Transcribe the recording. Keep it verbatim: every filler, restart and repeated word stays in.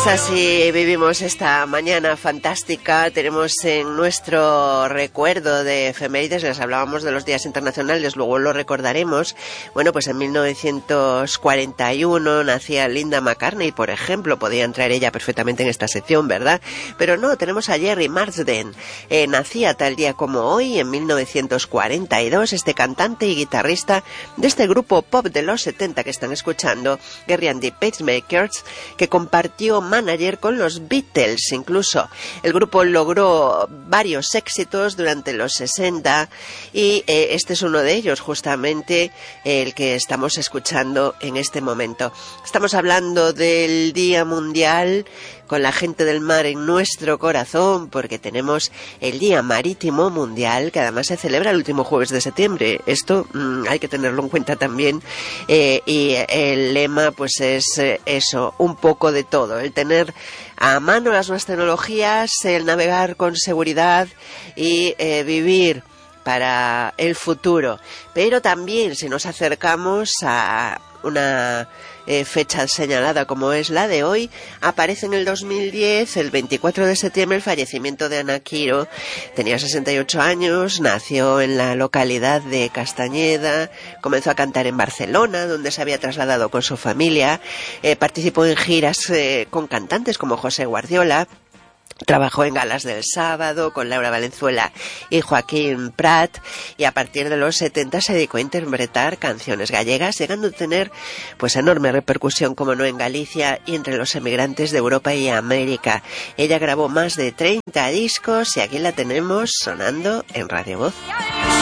Pues así vivimos esta mañana fantástica. Tenemos en nuestro recuerdo de efemérides, les hablábamos de los días internacionales, luego lo recordaremos. Bueno, pues en mil novecientos cuarenta y uno nacía Linda McCartney, por ejemplo. Podía entrar ella perfectamente en esta sección, ¿verdad? Pero no, tenemos a Jerry Marsden. Eh, nacía tal día como hoy, en mil novecientos cuarenta y dos, este cantante y guitarrista de este grupo pop de los setenta que están escuchando, Gerry and the Pacemakers, que compartió manager con los Beatles. Incluso el grupo logró varios éxitos durante los sesenta y eh, este es uno de ellos, justamente el que estamos escuchando en este momento. Estamos hablando del Día Mundial con la gente del mar en nuestro corazón, porque tenemos el Día Marítimo Mundial, que además se celebra el último jueves de septiembre. Esto mmm, hay que tenerlo en cuenta también, eh, y el lema pues es eh, eso, un poco de todo, el tener a mano las nuevas tecnologías, el navegar con seguridad y eh, vivir para el futuro. Pero también, si nos acercamos a una eh, fecha señalada como es la de hoy, aparece en el dos mil diez, el veinticuatro de septiembre, el fallecimiento de Ana Quiro. Tenía sesenta y ocho años, nació en la localidad de Castañeda, comenzó a cantar en Barcelona, donde se había trasladado con su familia, eh, participó en giras eh, con cantantes como José Guardiola. Trabajó en galas del sábado con Laura Valenzuela y Joaquín Prat, y a partir de los setenta se dedicó a interpretar canciones gallegas, llegando a tener pues enorme repercusión, como no, en Galicia y entre los emigrantes de Europa y América. Ella grabó más de treinta discos y aquí la tenemos sonando en Radio Voz.